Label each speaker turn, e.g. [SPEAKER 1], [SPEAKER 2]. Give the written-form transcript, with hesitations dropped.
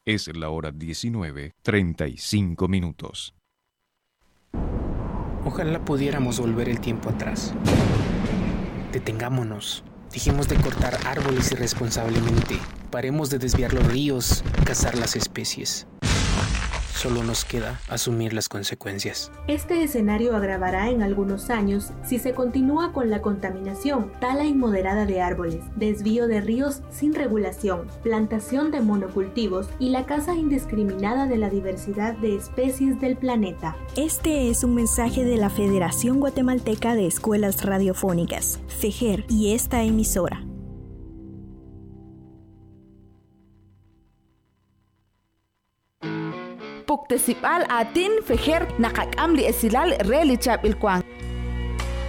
[SPEAKER 1] Es la hora 19:35.
[SPEAKER 2] Ojalá pudiéramos volver el tiempo atrás. Detengámonos. Dejemos de cortar árboles irresponsablemente. Paremos de desviar los ríos, cazar las especies. Solo nos queda asumir las consecuencias.
[SPEAKER 3] Este escenario agravará en algunos años si se continúa con la contaminación, tala inmoderada de árboles, desvío de ríos sin regulación, plantación de monocultivos y la caza indiscriminada de la diversidad de especies del planeta.
[SPEAKER 4] Este es un mensaje de la Federación Guatemalteca de Escuelas Radiofónicas, FEGER, y esta emisora.
[SPEAKER 5] Puktesipal atin feher nakakam li esilal reli chap ilkwang.